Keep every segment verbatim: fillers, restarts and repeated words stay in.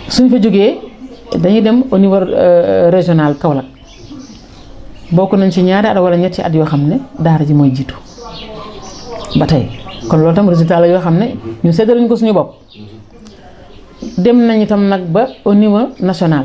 suñ fa jógee dañuy dem au niveau régional Kaolack bokk nañ ci ñaari at wala ñetti at yoo xam ne daara ji mooy jiitu ba tey kon loolu tam résultat la yoo xam ne ñu séddaluñ ko suñu bopp. dem nañ itam nag ba au niveau national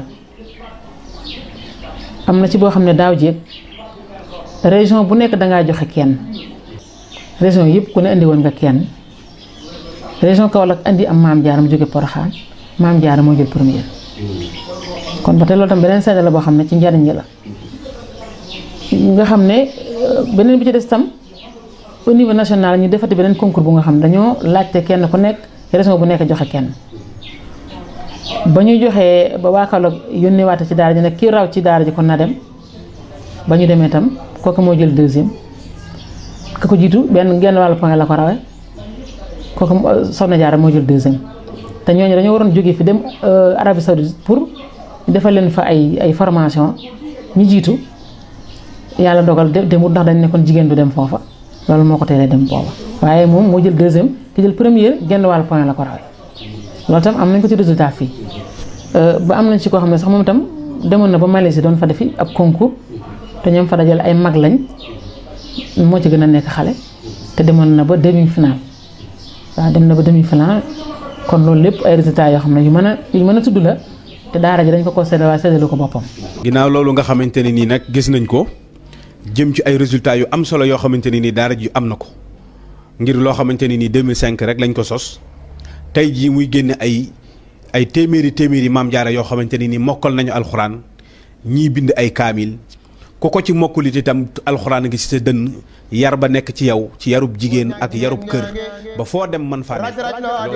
am na ci boo xam ne daaw jéeg région bu nekk dangaa joxe kenn région yëpp ku ne indi woon nga kenn région Kaolack indi am Maam Jaara mu jóge Porokhane Maam Jaara moo jël première kon ba tey loolu tam beneen seede la boo xam ne ci njariñ la nga xam ne beneen bi ci des tam au niveau national ñu defati beneen concours bu nga xam ne dañoo laajte kenn ku nekk région bu nekk joxe kenn ba ñu joxee ba waa Kaolack yónnee waate ci daara ji nag kii raw ci daara ji kon na dem ba ñu demee tam kooku moo jël deuxième ka ko jiitu benn genn wàllu point la ko rawee kooku Soxna Jaara moo jël deuxième te ñooñu dañoo waroon jógee fi dem Arabie Saoudite pour defal leen fa ay ay formation ñu jiitu yàlla dogal demut ndax dañ ne kon jigéen du dem foofa loolu moo ko teelee dem booba waaye moom moo jël deuxième ki jël première genn wàllu point la ko rawee loolu tam am nañ ko ci résultat fii ba am nañ ci koo xam ne sax moom itam demoon na ba Malaisie doon fa defi ab concours te ñoom fa dajal ay mag lañ moo ci gën a nekk xale te demoon na ba demi final waaw dem na ba demi final kon loolu lépp ay résultats yoo xam ne yu mën a yu mën a tudd la te daara ji dañ ko ko séddale waaye séddalu ko boppam. ginnaaw loolu nga xamante ne nii nag gis nañ ko jëm ci ay résultats yu am solo yoo xamante ne nii daara ji am na ko ngir loo xamante ne nii deux mille cinq rek lañ ko sos. tey jii muy génne ay ay téeméeri téeméeri Maam Jaara yoo xamante ne ni mokkal nañu alxuraan ñii bind ay kaamil ku ko ci mokkulit itam alxuraan ngi ci sa dënn yar ba nekk ci yow ci yarub jigéen ak yarub kër ba foo dem man faa nekk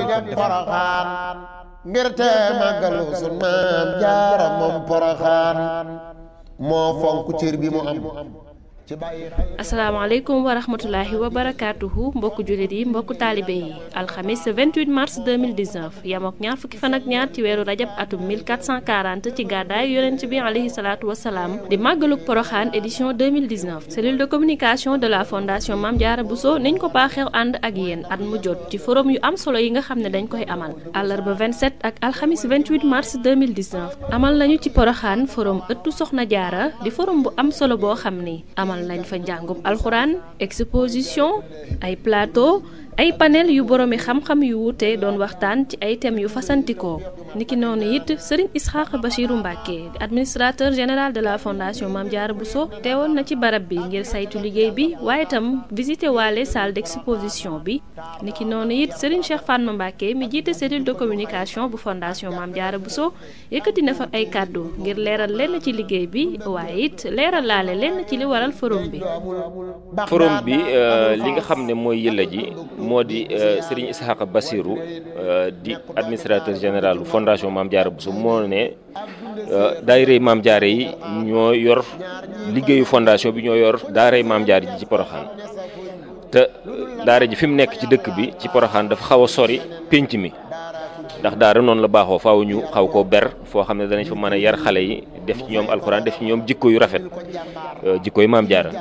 ngir te màggalu sun Maam Jaara moom Poroxaan moo fonk cër bi mu am. asalaamaaleykum wa rahmatulahi wa barakaatuhu mbokku jullit yi mbokku taalibe yi alxamis vingt-huit mars deux mille dix-neuf yamook ñaar fukki fan ak ñaar ci weeru rajab atum mille quatre cent quarante ci gàddaay yonent bi alayhi salaatu wasalaam di màggaluk Poroxaan édition deux mille dix-neuf cellule de communication de la fondation Mame Diarra Bousso niñ ko baaxew ànd ak yéen at mu jot ci forum yu am solo yi nga xam ne dañ koy amal àllarba vingt-sept ak alxamis vingt-huit mars deux mille dix-neuf amal nañu ci Poroxaan forum ëttu Soxna Jaara di forum bu am solo boo xam ni amal lañ fa njàngum alxuraan exposition ay plateau ay panel yu boroomi xam-xam yu wuute doon waxtaan ci ay thèmes yu fasantikoo niki noonu it Serigne Isxaaq Bachiru Mbàkke di administrateur général de la fondation Mame Diarra Bousso teewoon na ci barab bi ngir saytu liggéey bi waaye itam visité waale salle d'exposition bi niki noonu it Serigne Cheikh Fatma Mbàkke mi jiite cellule de communication bu fondation Mame Diarra Bousso yëkkati na fa ay kàddu ngir leeral lenn ci liggéey bi waaye it leeral laale lenn ci li waral forum bi. forum bi li nga xam ne mooy yëlla ji moo di Serigne Isxaaq Bachiru di administrateur général bu fondation Mame Diarra Bousso moo ne daayira Mame Diarra yi ñoo yor liggéeyu fondation bi ñoo yor daara Mame Diarra ji ci Poroxaan te daara ji fi mu nekk ci dëkk bi ci Poroxaan dafa xaw a sori pénc mi ndax daara noonu la baaxoo faaw ñu xaw koo ber foo xam ne danañ fa mën a yar xale yi def ci ñoom alxuraan def ci ñoom jikko yu rafet jikko yu Mame Diarra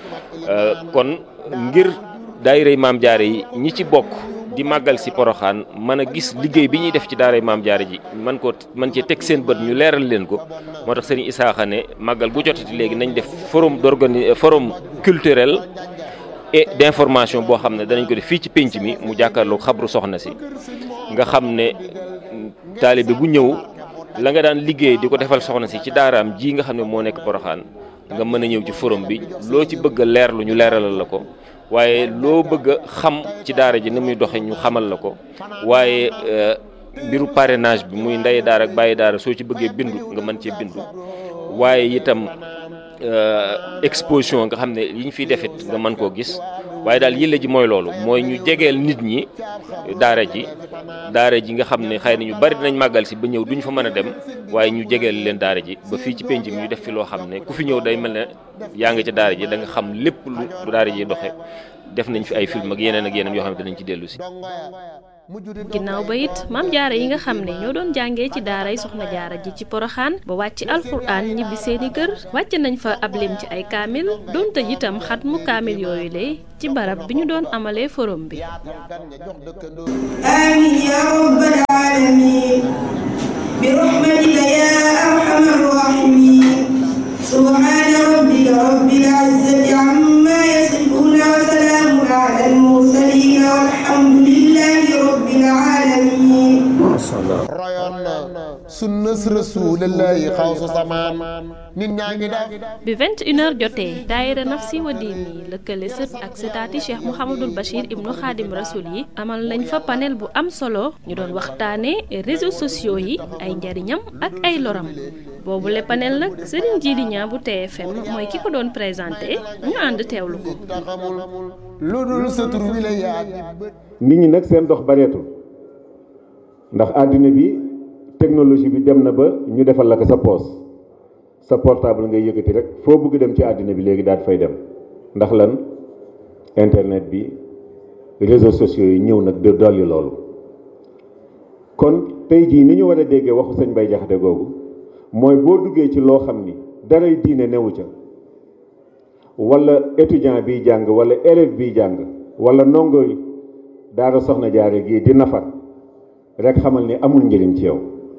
kon ngir daayira Mame Diarra yi ñi ci bokk di màggal si Poroxaan mën a gis liggéey bi ñuy def ci daara Mame Diarra ji man ko man cee teg seen bët ñu leeral leen ko moo tax Serigne Isaaxa ne màggal gu jotati léegi nañ def forum d'organi forum culturel et d'information boo xam ne danañ ko def fii ci pénc mi mu jàkkaarloo xabru soxna si nga xam ne taalibe bu ñëw la nga daan liggéey di ko defal soxna si ci daaraam ji nga xam ne moo nekk Poroxaan nga mën a ñëw ci forum bi loo ci bëgg a leerlu ñu leeralal la ko waaye loo bëgg a xam ci daara ji ni muy doxe ñu xamal la ko waaye mbiru parrainage bi muy ndey daara ak bàyyi daara soo ci bëggee bindu nga mën cee bindu waaye itam exposition nga xam ne yi ñu fiy defit nga mën koo gis waaye daal yëlla ji mooy loolu mooy ñu jegeel nit ñi daara ji daara ji nga xam ne xëy na ñu bari dinañ màggal si ba ñëw duñ fa mën a dem waaye ñu jegeel leen daara ji ba fii ci penc mi ñu def fi loo xam ne ku fi ñëw day mel ne yaa ngi ca daara ji da nga xam lépp lu daara ji doxe def nañ fi ay film ak yeneen ak yeneen yoo xam ne dinañ ci dellu si. ginnaaw ba it Mame Diarra yi nga xam ne ñoo doon jàngee ci daaray Soxna Jaara ji ci Poroxaan ba wàcc alxuraan ñibbi seeni kër wàcc nañ fa ab lim ci ay kaamil doon tëj itam xat mu kaamil yooyu lay ci barab bi ñu doon amalee forum bi. amiin yaa rabbal aalamiin macha allah. royoon na sunnas rasulillahi xawsu samaan nit ñaa ngi def bi vingt et une heures jotee daayira Nafsi wa Diini lëkkale sët ak sëtaati Cheikh Mouhamadul Bachir ibnu Xaadim Rasul yi amal nañ fa panel bu am solo ñu doon waxtaane réseaux sociaux yi ay njariñam ak ay loram boobu le panel nag Serigne Djily Niang bu T F M mooy ki ko doon présenté ñu ànd teewlu ko. lu dul sa tur wi la yaag nit ñi nag seen dox bareetul ndax àddina bi technologie bi dem na ba ñu defal la ko sa poos sa portable ngay yëkkati rek foo bëgg dem ci àddina bi léegi daal fay dem ndax lan internet bi réseaux sociaux yi ñëw nag de dolli loolu kon tey jii ni ñu war a déggee waxu sëñ Bay Jaxate googu mooy boo duggee ci loo xam ni daray diine newu ca wala étudiant biy jàng wala élève biy jàng wala ndongo daara soxna jaare gii di nafar rek xamal ni amul njëriñ ci yow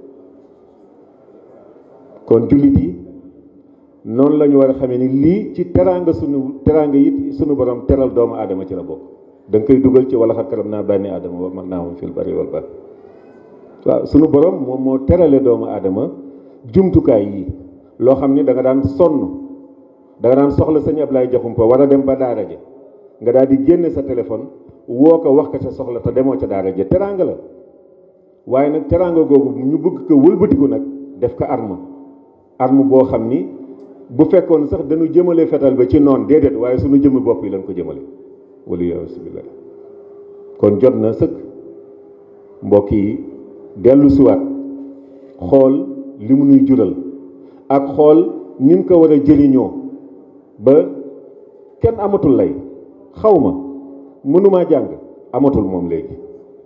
kon jullit yi noonu la ñu war a xamee ni lii ci teraanga sunu teraanga it sunu borom teral doomu aadama ci la bokk da nga koy dugal ci wala xat karam naa bànni aadama wa mag naa moom fil bari wal bar waaw sunu borom moom moo terale doomu aadama jumtukaay yi loo xam ni da nga daan sonn da nga daan soxla sëñ Ablaye Jaxumpa war a dem ba daara ja nga daal di génne sa téléphone woo ko wax ko sa soxla te demoo ca daara ja teraanga la waaye nag teraanga googu ñu bëgg ko wëlbatiku nag def ko arme arme boo xam ni bu fekkoon sax dañu jëmale fetal ba ci noon déedéet waaye suñu jëmmi bopp yi lañ ko jëmale wala yasubillah kon jot na sëkk mbokk yi dellu siwaat xool li mu nuy jural ak xool ni mu ko war a jëriñoo ba kenn amatul lay xaw ma mënumaa jàng amatul moom léegi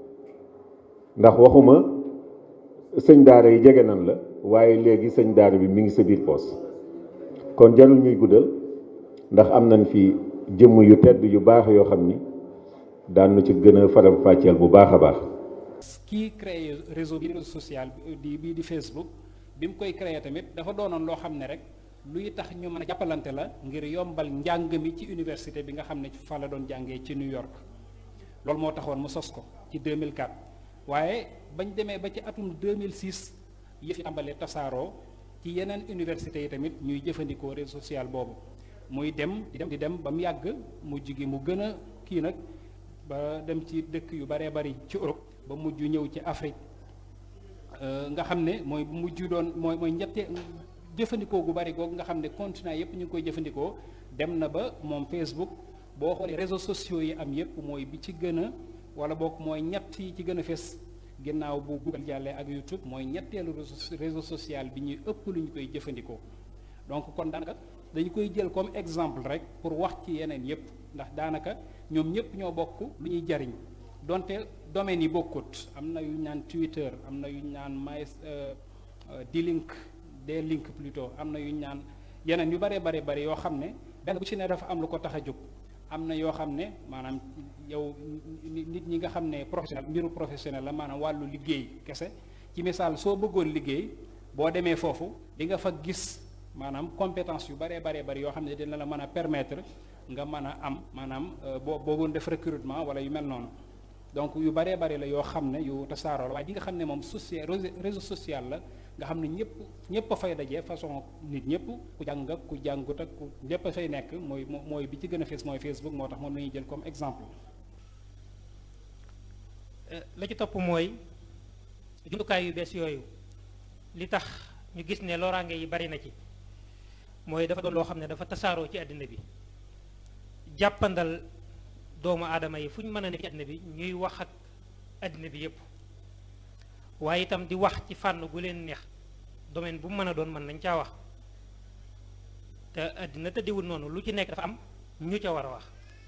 ndax waxuma sëñ daara yi jege nan la waaye léegi sëñ daara bi mi ngi sa biir poos kon jarul ñuy guddal ndax am nañ fi jëmm yu tedd yu baax yoo xam ni daan na ci gën a faram fàcceel bu baax a baax. kii créé réseau bi réseau social bi bii di Facebook bi mu koy créé tamit dafa doonoon loo xam ne rek luy tax ñu mën a jàppalante la ngir yombal njàng mi ci université bi nga xam ne fa la doon jàngee ci New York loolu moo taxoon mu sos ko ci deux mille quatre waaye bañ demee ba ci atum deux mille six yëf yi tàmbalee tasaaroo ci yeneen université yi tamit ñuy jëfandikoo réseau social boobu muy dem di dem di dem ba mu yàgg mujj gi mu gën a kii nag ba dem ci dëkk yu baree bari ci Europe ba mujj ñëw ci Afrique nga xam ne mooy mujj doon mooy mooy ñette jëfandikoo gu bari googu nga xam ne continent yépp ñu ngi koy jëfandikoo dem na ba moom Facebook boo xoolee réseaux sociaux yi am yépp mooy bi ci gën a wala boog mooy ñett yi ci gën a fes ginnaaw bu Google jàllee ak YouTube mooy ñetteelu réseau social bi ñuy ëpp lu ñu koy jëfandikoo donc kon daanaka dañu koy jël comme exemple rek pour wax ci yeneen yépp ndax daanaka ñoom ñépp ñoo bokk lu ñuy jariñ donte domaines yi bokkut am na yu ñu naan Twitter am na yu ñu naan my D-Link D-Link plutôt am na yu ñu naan yeneen yu bare bare bare yoo xam ne benn bu ci ne dafa am lu ko tax a jóg am na yoo xam ne maanaam yow nit ñi nga xam ne professionnel mbiru professionnel la maanaam wàllu liggéey kese ci misaal soo bëggoon liggéey boo demee foofu di nga fa gis maanaam compétence yu baree baree bari yoo xam ne dina la mën a permettre nga mën a am maanaam boo boogoon def recrutement wala yu mel noonu donc yu baree bari la yoo xam ne yu tasaaroo la waaye di nga xam ne moom social réseau social la nga xam ne ñëpp ñëpp a fay daje façon nit ñëpp ku jàng ak ku jàngut ak ku ñëpp a fay nekk mooy mooy bi ci gën a fees mooy Facebook moo tax moom la ñuy jël comme exemple. la ci topp mooy jumtukaay yu bees yooyu li tax ñu gis ne loraange yi bari na ci mooy dafa doon loo xam ne dafa tasaaroo ci àddina bi jàppandal doomu aadama yi fu ñu mën a nekk ci àddina bi ñuy wax ak àddina bi yépp waaye itam di wax ci fànn gu leen neex domaine bu mu mën a doon mën nañ caa wax te àddina tëddiwul noonu lu ci nekk dafa am ñu ca war a wax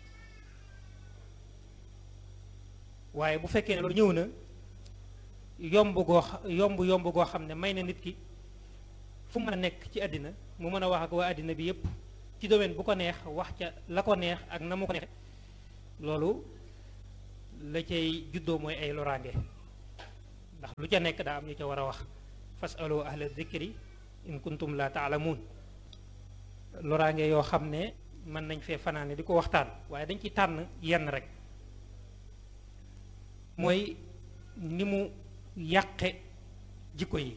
waaye bu fekkee ne loolu ñëw na yomb goo yomb yomb goo xam ne may na nit ki fu mën a nekk ci àddina mu mën a wax ak waa àddina bi yépp ci domaine bu ko neex wax ca la ko neex ak na mu ko neex loolu la cay juddoo mooy ay loraange ndax lu ca nekk daa am ñu ca war a wax fasalu ahla dhikri in kuntum la taalamuun loraange yoo xam ne mën nañ fee fanaane di ko waxtaan waaye dañ ci tànn yenn rek mooy ni mu yàqe jikko yi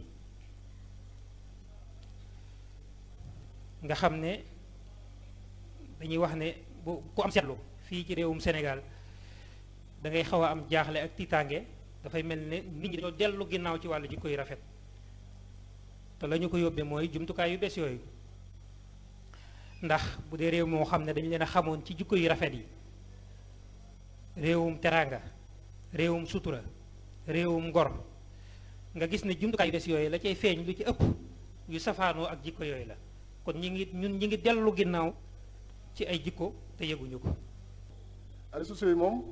nga xam ne dañuy wax ne bu ku am seetlu fii ci réewum Sénégal da ngay xaw a am jaaxle ak tiitaange dafay mel ne nit ñi dañoo dellu ginnaaw ci wàllu jikko yu rafet te la ñu ko yóbbee mooy jumtukaay yu bees yooyu ndax bu dee réew moo xam ne dañu leen a xamoon ci jikko yu rafet yi réewum teraanga réewum sutura réewum ngor nga gis ne jumtukaay yu bees yooyu la cay feeñ lu ci ëpp yu safaanoo ak jikko yooyu la kon ñi ngi ñun ñi ngi dellu ginnaaw ci ay jikko te yëguñu ko. réseaux sociaux yi moom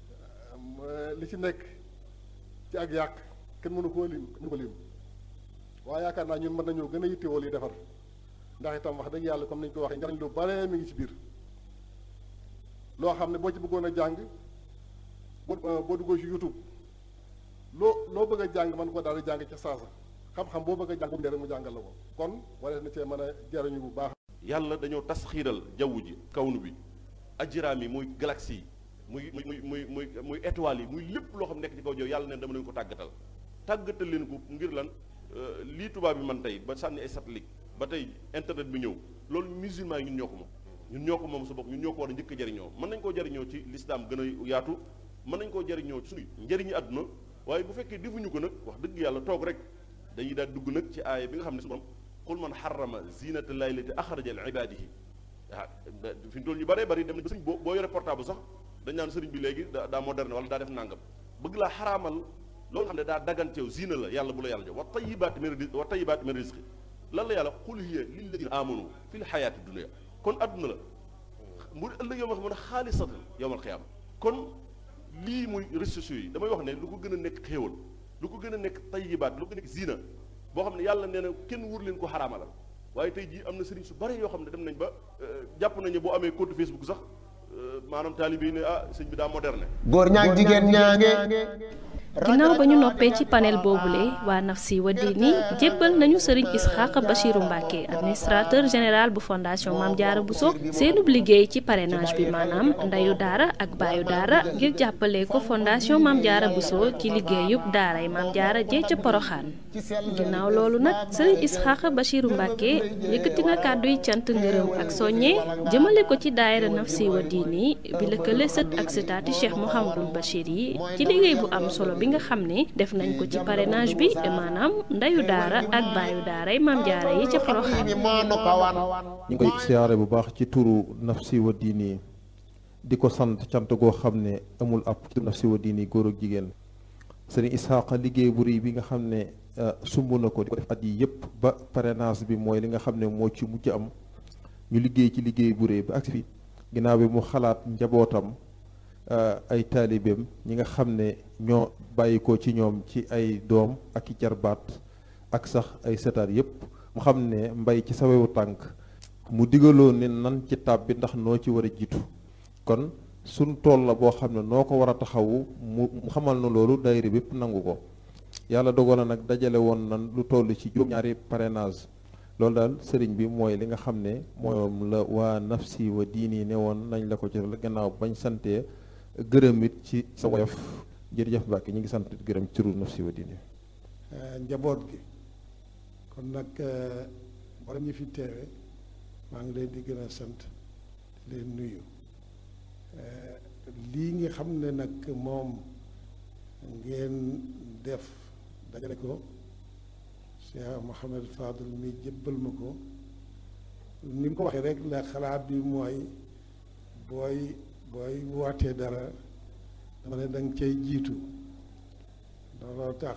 li ci nekk ci ak yàq kenn mënu koo lim mënu ko lim waaye yaakaar naa ñun mën nañoo gën a yittewoo li defar ndax itam wax dëgg yàlla comme nañu ko waxee njariñ lu bare mi ngi ci biir loo xam ne boo ci bëggoon a jàng boo boo duggoo ci YouTube loo loo bëgg a jàng mën ko daal di jàng ca saasa xam-xam boo bëgg a jàng boobu rek mu jàngal la ko kon wala na cee mën a jariñu bu baax. yàlla dañoo tas xiiral jaww ji kawnu bi ajiraam yi muy galaxie yi muy muy muy muy muy étoiles yi muy lépp loo xam nekk ci kaw jow yàlla ne dama leen ko tàggatal tàggatal leen ko ngir lan lii tubaab bi man tey ba sànni ay satellite ba tey internet bi ñëw loolu musulman yi ñun ñoo ko moom ñun ñoo ko moom sa bopp ñun ñoo ko war a njëkk a jariñoo mën nañ koo jariñoo ci l'islam gën a yaatu mën nañ koo jariñoo ci suñu njëriñu àdduna waaye bu fekkee defuñu ko nag wax dëgg yàlla toog rek dañuy daal dugg nag ci aaya bi nga xam ne su borom qul man xarama zinata llahi lati axraja li ibadihi ah fi ñu toll ñu bëree bëri dem na ba sëriñ boo boo yore portable sax dañ naan sëriñ bi léegi daa daa moderne wala daa def nangam bëgg laa xaraamal loolu xam ne daa daganteew zina la yàlla bu la yàlla jox wa tayibaati min rizqi wa tayibaati min rizqi lan la yàlla qul hiya lilladina amanu fi l xayaati dunia kon adduna la mu ëllëg yow ma xam ne xaalisatan yowmal qiyaama kon lii muy réseaux sociaux yi damay wax ne lu ko gën a nekk xéewal lu ko gën a nekk tayibaat lu ko nekk zina boo xam ne yàlla nee na kenn wur leen ko xaraamalal waaye tey jii am na sëriñ su bare yoo xam ne dem nañ ba jàpp nañu boo amee compte Facebook sax maanaam taalibe yi ne ah sëñ bi daa moderne. góor ñaag jigéen ñaange. ginnaaw ba ñu noppee ci panel boobule waa Nafsi wa Diini jébbal nañu sëriñ Isxaaq Bachiru Mbàkke administrateur général bu fondation Mame Diarra Bousso seenub liggéey ci parrainage bi maanaam ndeyu daara ak baayu daara ngir jàppale ko fondation Mame Diarra Bousso ci liggéeyub daaray Mame Diarra jee ca Poroxaan ginnaaw loolu nag sëriñ Isxaaq Bachiru Mbàkke yëkkati na kàdduy cant ngërëm ak soññe jëmale ko ci daayira Nafsi wa Diini bi lëkkale sët ak sëtaati Cheikh Mouhamadul Bachir yi ci liggéey bu am solo bi nga xam ne def nañ ko ci parrainage bi maanaam ndeyu daara ak baayu daaray Mame Diarra yi ca Porokhane. ñu ngi koy siyaare bu baax ci turu Nafsi wa Diini di ko sant cant goo xam ne amul ab ci Nafsi wa Diini góor ak jigéen sëriñ Isxaaqa liggéey bu rëy bi nga xam ne sumb na ko di ko def at yi yëpp ba parrainage bi mooy li nga xam ne moo ci mujj am ñu liggéey ci liggéey bu rëy ba ak fi ginnaaw bi mu xalaat njabootam ay taalibeem ñi nga xam ne ñoo bàyyi ko ci ñoom ci ay doom ak i jarbaat ak sax ay setaat yépp mu xam ne mbay ci sawewu tànk mu digaloo ne nan ci tab bi ndax noo ci war a jiitu kon suñ tool la boo xam ne noo ko war a taxawu mu xamal na loolu daayira bépp nangu ko yàlla dogal na nag dajale woon nan lu toll ci juróom-ñaari parrainage loolu daal sëriñ bi mooy li nga xam ne moom la waa Nafsi wa Diini ne woon nañ la ko ci gannaaw bañ santee gërëm it ci sa woyof jërëjëf Mbàkke ñu ngi sant gërëm ci turu Nafsi wa Diini njaboot gi kon nag wala ñu fi teewe maa ngi leen di gën a sant di leen nuyu lii nga xam ne nag moom ngeen def dajale ko Cheikh Mouhamed Fadul mi jébbal ma ko ni mu ko waxee rek la xalaat bi mooy booy booy wootee dara dama ne danga cay jiitu looloo tax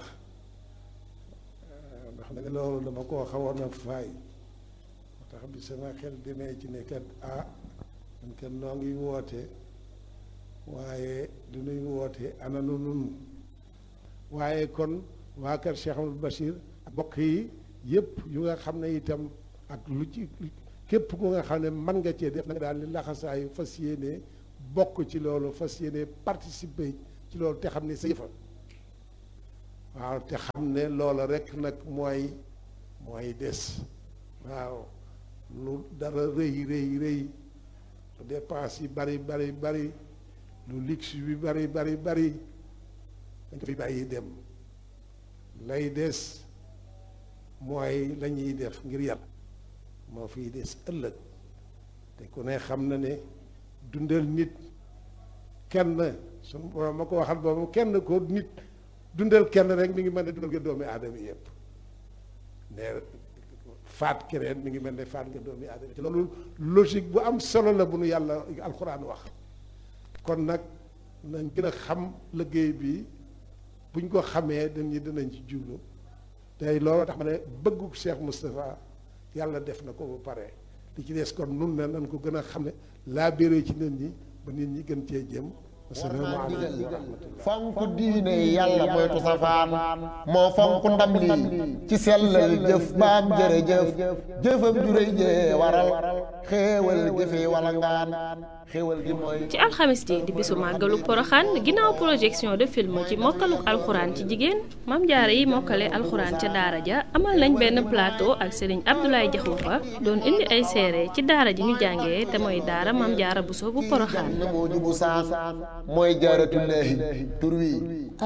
ndax nag loolu dama koo xawoon a faay moo tax bi sama xel demee ci ne kat ah man kat noo ngi woote waaye du nuy woote ana nu nun waaye kon waa kër Cheikh Amadou Bachir ak bokk yi yëpp yu nga xam ne itam ak lu ci képp ku nga xam ne mën nga cee def nag daal li laxasaayu fas yéene bokk ci loolu fas yéene participer ci loolu te xam ne sa yëfa waaw te xam ne loola rek nag mooy mooy des waaw lu dara rëy rëy rëy lu dépense yi bari bari bari lu luxe bi bari bari bari dañ ko fi bàyyi dem lay des mooy la ñuy def ngir yàlla moo fiy des ëllëg te ku ne xam na ne dundal nit kenn suñu borom ma ko waxal boobu kenn ko nit dundal kenn rek mi ngi mel ne dundal nga doomi aadama yëpp ne faat keneen mi ngi mel ne faat nga doomi aadama ci loolu logique bu am solo la bu nu yàlla alxuraan wax kon nag nañ gën a xam liggéey bi buñ ko xamee dañu dinañ ci jublu tey loolu tax ma ne bëggu Cheikh Moustapha yàlla def na ko ba pare li ci des kon nun ne nañ ko gën a xam ne laa béré ci nit ñi ba nit ñi gën cee jëm asalaamaaleykum wa rahmatullah fonk diine yàlla moytu safaan moo fonk ndam lii ci sellal jëf baam jërëjëf jëfam juréy jee waral xéewal gi fi wala ngaan xéewal gi mooy ci alxamis ji di bisu màggalu poroxaan ginnaaw projection de film ci mokkaluk alxuraan ci jigéen Maam Jaara yi mokkale alxuraan ca daara ja amal nañ benn plateau ak Serigne Abdoulaye Diakhoumpa doon indi ay seere ci daara ji ñu jàngee te mooy daara Maam Jaara Buso bu poroxaan mooy jaaratullaahi tur wi